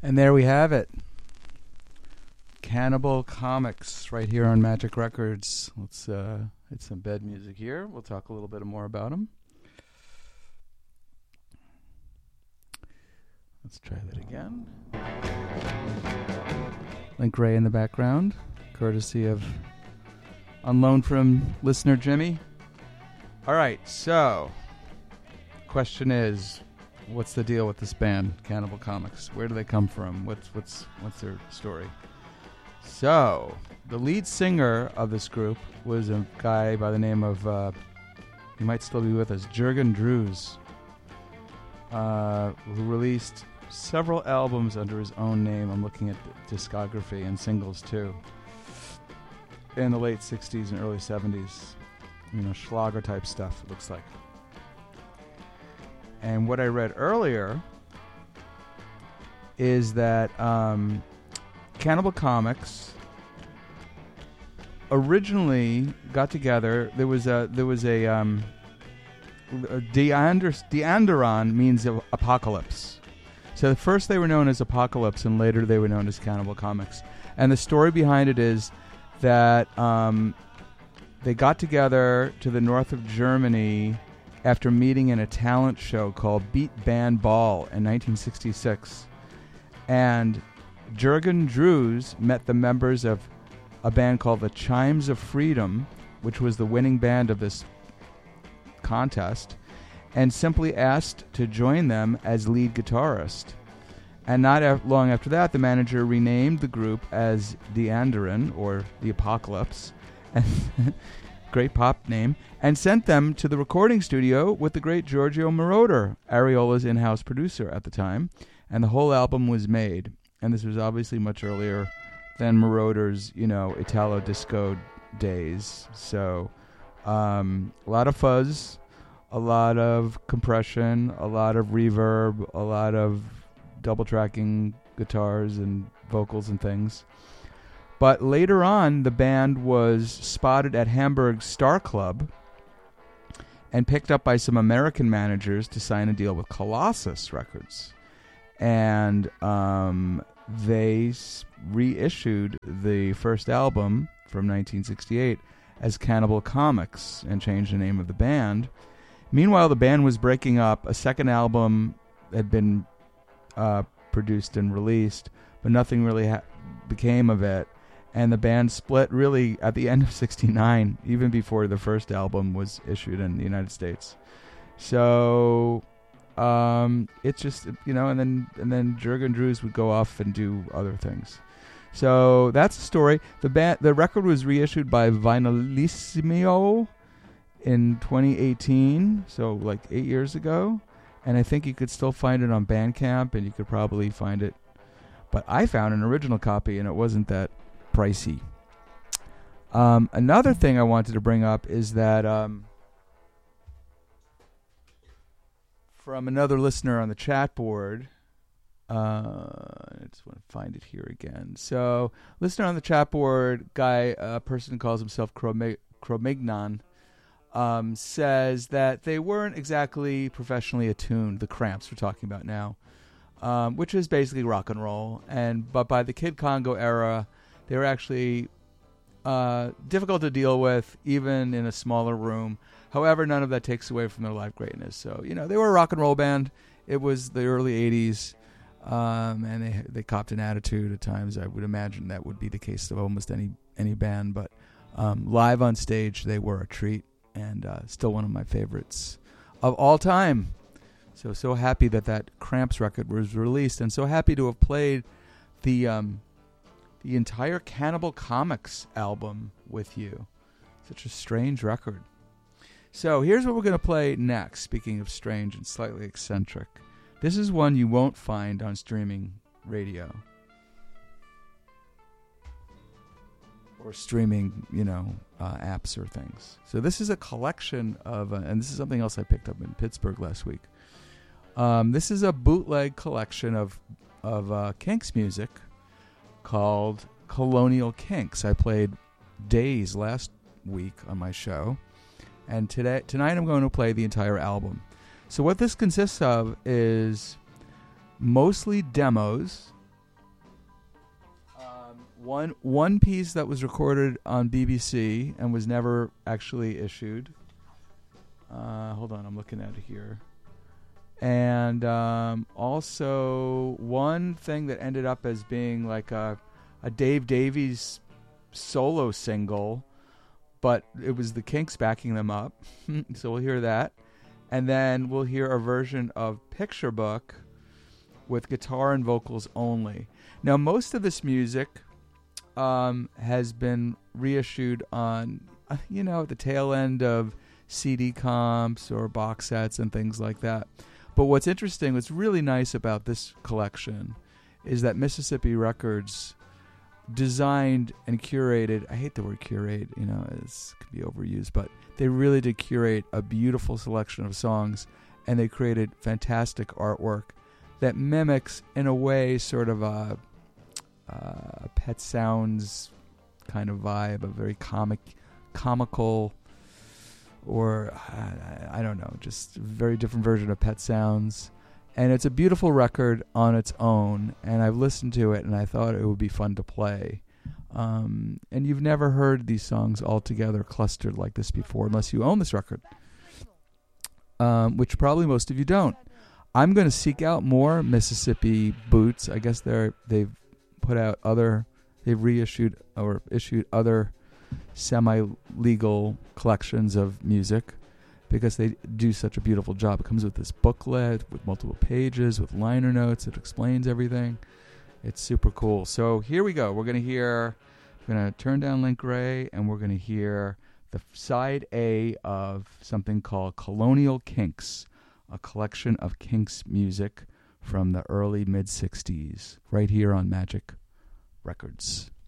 And there we have it. Cannibal Comics right here on Magic Records. Let's hit some bed music here. We'll talk a little bit more about them. Let's try that again. Link Ray in the background, courtesy of on loan from listener Jimmy. All right, so question is, what's the deal with this band, Cannibal Comics? Where do they come from? What's their story? So, the lead singer of this group was a guy by the name of, he might still be with us, Jürgen Drews, who released several albums under his own name. I'm looking at the discography and singles too. In the late 60s and early 70s. Schlager type stuff, it looks like. And what I read earlier is that Cannibal Comics originally got together. There was a Deanderon means apocalypse. So at first they were known as Apocalypse, and later they were known as Cannibal Comics. And the story behind it is that they got together to the north of Germany after meeting in a talent show called Beat Band Ball in 1966. And Jürgen Drews met the members of a band called the Chimes of Freedom, which was the winning band of this contest, and simply asked to join them as lead guitarist. And not long after that, the manager renamed the group as Deanderon, or The Apocalypse, great pop name, and sent them to the recording studio with the great Giorgio Moroder, Ariola's in-house producer at the time, and the whole album was made. And this was obviously much earlier than Moroder's, Italo disco days. So, a lot of fuzz, a lot of compression, a lot of reverb, a lot of double tracking guitars and vocals and things. But later on, the band was spotted at Hamburg's Star Club and picked up by some American managers to sign a deal with Colossus Records. And they reissued the first album from 1968 as Cannibal Comics and changed the name of the band. Meanwhile, the band was breaking up. A second album had been produced and released, but nothing really became of it. And the band split really at the end of '69, even before the first album was issued in the United States. So it's just, and then Jürgen Drews would go off and do other things. So that's the story. The record was reissued by Vinylissimo in 2018, so like 8 years ago. And I think you could still find it on Bandcamp, and you could probably find it. But I found an original copy, and it wasn't that pricey. Another thing I wanted to bring up is that from another listener on the chat board, I just want to find it here again. So, listener on the chat board, a person who calls himself Cro-Magnon, says that they weren't exactly professionally attuned, the Cramps we're talking about now, which is basically rock and roll. But by the Kid Congo era, they were actually difficult to deal with, even in a smaller room. However, none of that takes away from their live greatness. So, they were a rock and roll band. It was the early 80s, and they copped an attitude at times. I would imagine that would be the case of almost any band. But live on stage, they were a treat, and still one of my favorites of all time. So happy that Cramps record was released, and so happy to have played the entire Cannibal Comics album with you. Such a strange record. So here's what we're going to play next, speaking of strange and slightly eccentric. This is one you won't find on streaming radio. Or streaming, apps or things. So this is a collection of, and this is something else I picked up in Pittsburgh last week. This is a bootleg collection of Kinks music called Colonial Kinks. I played Days last week on my show, and tonight I'm going to play the entire album. So what this consists of is mostly demos One piece that was recorded on BBC and was never actually issued. Hold on, I'm looking at it here. And also one thing that ended up as being like a Dave Davies solo single, but it was the Kinks backing them up. So we'll hear that. And then we'll hear a version of Picture Book with guitar and vocals only. Now, most of this music has been reissued on, at the tail end of CD comps or box sets and things like that. But what's interesting, what's really nice about this collection is that Mississippi Records designed and curated, I hate the word curate, it could be overused, but they really did curate a beautiful selection of songs, and they created fantastic artwork that mimics, in a way, sort of a Pet Sounds kind of vibe, a very comical, or I don't know, just a very different version of Pet Sounds. And it's a beautiful record on its own, and I've listened to it, and I thought it would be fun to play. And you've never heard these songs all together clustered like this before, unless you own this record, which probably most of you don't. I'm going to seek out more Mississippi Boots. I guess they've reissued or issued other semi-legal collections of music, because they do such a beautiful job. It comes with this booklet with multiple pages, with liner notes. It explains everything. It's super cool. So here we go. We're going to turn down Link Ray, and we're going to hear the side A of something called Colonial Kinks, a collection of Kinks music from the early mid-'60s, right here on Magic Records.